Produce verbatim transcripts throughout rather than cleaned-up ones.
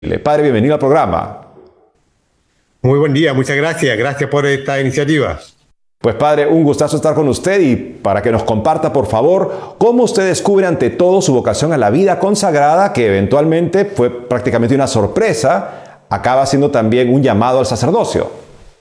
Padre, bienvenido al programa. Muy buen día, muchas gracias. Gracias por esta iniciativa. Pues padre, un gustazo estar con usted y para que nos comparta, por favor, cómo usted descubre ante todo su vocación a la vida consagrada, que eventualmente fue prácticamente una sorpresa, acaba siendo también un llamado al sacerdocio.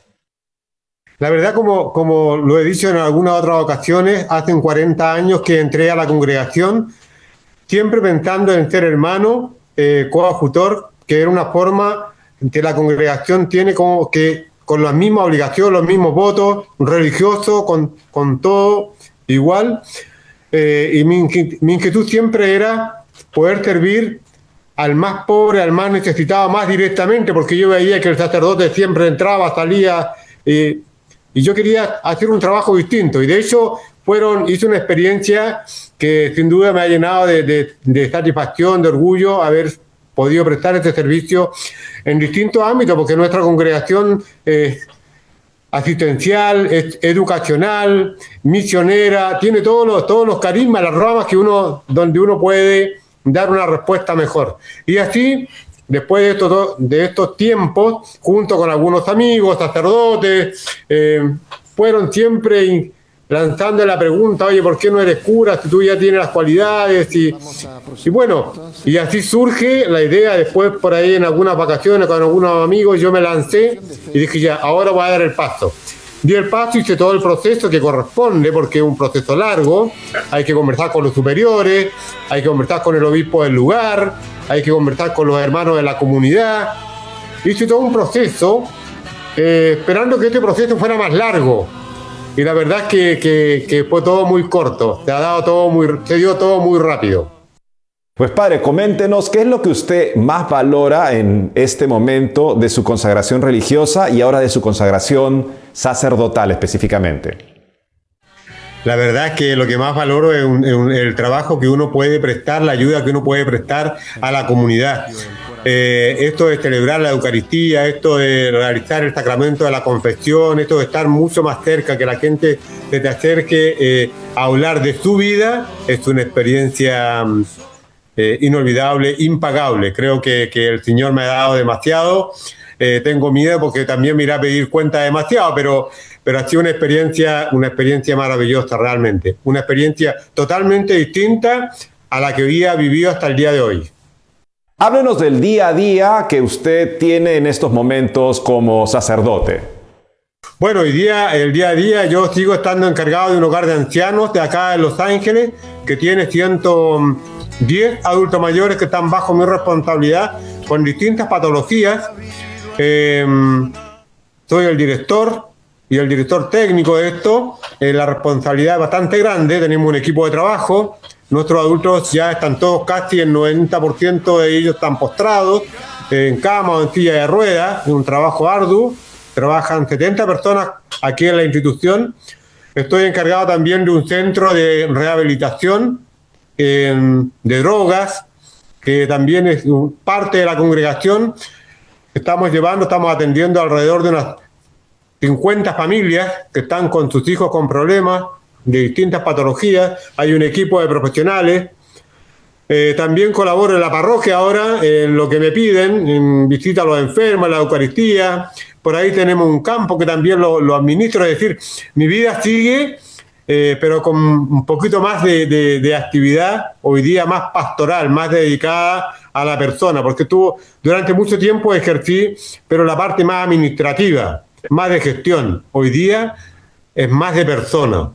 La verdad, como, como lo he dicho en algunas otras ocasiones, hace cuarenta años que entré a la congregación, siempre pensando en ser hermano, eh, coadjutor, que era una forma que la congregación tiene como que con las mismas obligaciones, los mismos votos, religiosos, con, con todo igual. Eh, y mi, mi inquietud siempre era poder servir al más pobre, al más necesitado, más directamente, porque yo veía que el sacerdote siempre entraba, salía, eh, y yo quería hacer un trabajo distinto. Y de hecho, fueron, hice una experiencia que sin duda me ha llenado de, de, de satisfacción, de orgullo, haber podido prestar este servicio en distintos ámbitos, porque nuestra congregación es asistencial, es educacional, misionera, tiene todos los, todos los carismas, las ramas que uno, donde uno puede dar una respuesta mejor. Y así, después de estos, de estos tiempos, junto con algunos amigos, sacerdotes, eh, fueron siempre lanzando la pregunta, oye, ¿por qué no eres cura si tú ya tienes las cualidades? Y, y bueno, y así surge la idea. Después por ahí en algunas vacaciones con algunos amigos yo me lancé y dije ya, ahora voy a dar el paso. Di el paso, hice todo el proceso que corresponde, porque es un proceso largo, hay que conversar con los superiores, hay que conversar con el obispo del lugar, hay que conversar con los hermanos de la comunidad. Hice todo un proceso, eh, esperando que este proceso fuera más largo. Y la verdad es que, que, que fue todo muy corto, se ha dado todo muy, se dio todo muy rápido. Pues padre, coméntenos qué es lo que usted más valora en este momento de su consagración religiosa y ahora de su consagración sacerdotal específicamente. La verdad es que lo que más valoro es, un, es un, el trabajo que uno puede prestar, la ayuda que uno puede prestar a la comunidad. Eh, esto de celebrar la Eucaristía, esto de realizar el sacramento de la confesión, esto de estar mucho más cerca, que la gente se te acerque eh, a hablar de su vida, es una experiencia eh, inolvidable, impagable. Creo que, que el Señor me ha dado demasiado. Eh, tengo miedo porque también me irá a pedir cuenta demasiado, pero, pero ha sido una experiencia, una experiencia maravillosa realmente. Una experiencia totalmente distinta a la que había vivido hasta el día de hoy. Háblenos del día a día que usted tiene en estos momentos como sacerdote. Bueno, hoy día, el día a día, yo sigo estando encargado de un hogar de ancianos de acá en Los Ángeles, que tiene ciento diez adultos mayores que están bajo mi responsabilidad con distintas patologías. Eh, soy el director y el director técnico de esto. Eh, la responsabilidad es bastante grande, tenemos un equipo de trabajo. Nuestros adultos ya están todos, casi el noventa por ciento de ellos están postrados, en cama o en silla de ruedas, es un trabajo arduo. Trabajan setenta personas aquí en la institución. Estoy encargado también de un centro de rehabilitación eh, de drogas, que también es parte de la congregación. Estamos llevando, estamos atendiendo alrededor de unas cincuenta familias que están con sus hijos con problemas de distintas patologías. Hay un equipo de profesionales. Eh, también colaboro en la parroquia ahora en lo que me piden, en visita a los enfermos, en la Eucaristía. Por ahí tenemos un campo que también lo, lo administro. Es decir, mi vida sigue, eh, pero con un poquito más de, de, de actividad, hoy día más pastoral, más dedicada a la persona, porque tuvo, durante mucho tiempo ejercí, pero la parte más administrativa, más de gestión. Hoy día es más de persona.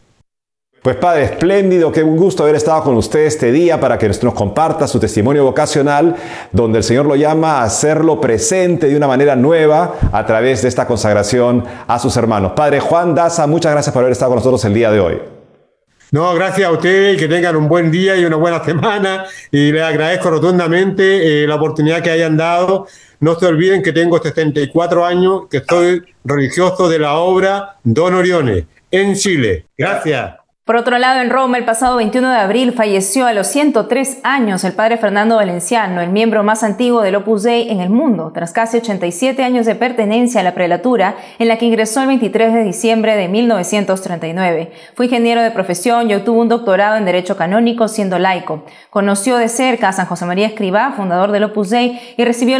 Pues padre, espléndido, qué un gusto haber estado con usted este día para que nos comparta su testimonio vocacional, donde el Señor lo llama a hacerlo presente de una manera nueva a través de esta consagración a sus hermanos. Padre Juan Daza, muchas gracias por haber estado con nosotros el día de hoy. No, gracias a ustedes, que tengan un buen día y una buena semana, y les agradezco rotundamente eh, la oportunidad que hayan dado. No se olviden que tengo sesenta y cuatro años, que soy religioso de la obra Don Orione, en Chile. Gracias. Por otro lado, en Roma, el pasado veintiuno de abril, falleció a los ciento tres años el padre Fernando Valenciano, el miembro más antiguo del Opus Dei en el mundo, tras casi ochenta y siete años de pertenencia a la prelatura, en la que ingresó el veintitrés de diciembre de mil novecientos treinta y nueve. Fue ingeniero de profesión y obtuvo un doctorado en Derecho Canónico siendo laico. Conoció de cerca a San José María Escrivá, fundador del Opus Dei, y recibió